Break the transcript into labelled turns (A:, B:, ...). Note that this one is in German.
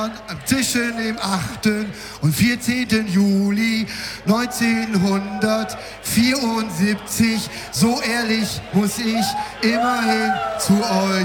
A: Zwischen dem 8. und 14. Juli 1974, so ehrlich muss ich immerhin zu euch